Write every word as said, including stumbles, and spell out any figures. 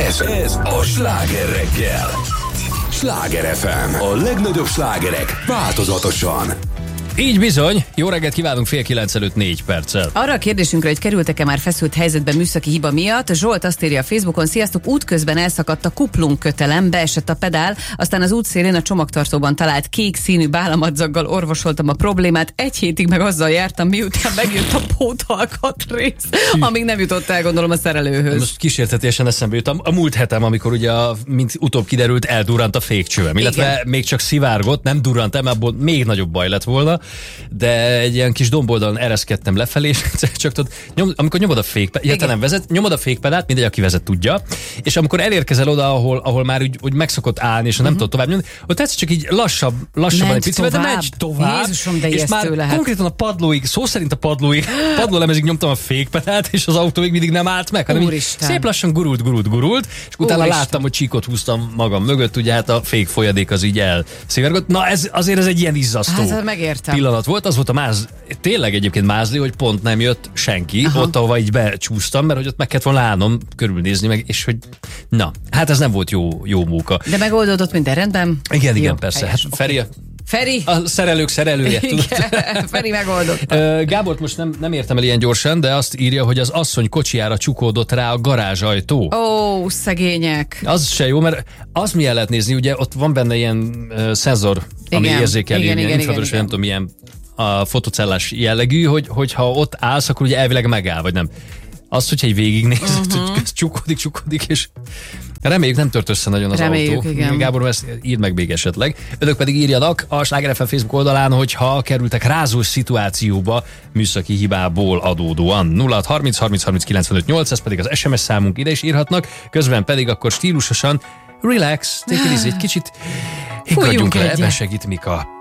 Ez, ez a Sláger reggel. Sláger ef em. A legnagyobb slágerek változatosan. Így bizony, jó reggelt kívánunk fél kilenc előtt négy perccel. Arra a kérdésünkre, hogy kerültek-e már feszült helyzetben műszaki hiba miatt, Zsolt azt írja a Facebookon: sziasztok, útközben elszakadt a kuplung kötelem, beesett a pedál, aztán az útszélén a csomagtartóban talált kék színű bálamadzaggal orvosoltam a problémát, egy hétig meg azzal jártam, miután megjött a pótalkatrész, amíg nem jutott el, gondolom, a szerelőhöz. Most kísértetésen eszembe jut. A, a múlt hetem, amikor ugye, a, mint utóbb kiderült, eldurrant a fékcsövem, illetve igen, még csak szivárgott, nem durrant el, mert abból még nagyobb baj lett volna. De egy ilyen kis domboldalon ereszkedtem lefelé, és csak tudod, nyom, amikor nyomod a fékpedált, nem vezet, nyomod a fékpedált, mindegy, aki vezet, tudja, és amikor elérkezel oda, ahol, ahol már úgy, úgy meg szokott állni, és uh-huh. nem tudod tovább nyomni, ott egyszer csak így lassabb, lassabban egy picit, de menj tovább, Jézusom, de és már lehet. konkrétan a padlóig, szó szerint a padlóig, padlólemezig nyomtam a fékpedált, és az autó még mindig nem állt meg, hanem szép lassan gurult, gurult, gurult, és utána Úristen. Láttam, hogy csíkot húztam magam mögött, ugye hát a fék folyadék az így elszivárgott. Na ez azért ez egy ilyen izzasztó hát, pillanat volt, az volt a máz, tényleg egyébként mázli, hogy pont nem jött senki, aha, ott, ahova így becsúsztam, mert hogy ott meg kellett volna állnom, körülnézni meg, és hogy na, hát ez nem volt jó, jó munka. De megoldódott minden rendben? Igen, jó, igen, persze. helyes, Hát Feri, okay. Feri? A szerelők szerelője. Igen, Feri megoldotta. Gábort most nem, nem értem el ilyen gyorsan, de azt írja, hogy az asszony kocsijára csukódott rá a garázsajtó. Ó, szegények. Az se jó, mert az milyen lehet nézni, ugye ott van benne ilyen uh, szenzor, ami igen, érzékeli, igen, ilyen igen, infraverős, igen, nem tudom, milyen a fotocellás jellegű, hogy, hogyha ott állsz, akkor ugye elvileg megáll, vagy nem. Az, hogyha egy végignézed, uh-huh. hogy ez csukódik, csukódik, és reméljük nem tört össze nagyon az reméljük, autó. Igen. Gábor, ezt írd meg még esetleg. Önök pedig írjanak a Sláger ef em Facebook oldalán, hogyha kerültek rázós szituációba műszaki hibából adódóan. nulla harminc harminc harminc kilencvenöt nyolc, ez pedig az es em es számunk, ide is írhatnak, közben pedig akkor stílusosan relax, take it easy, egy kicsit higgadjunk le, ebben segít Mika.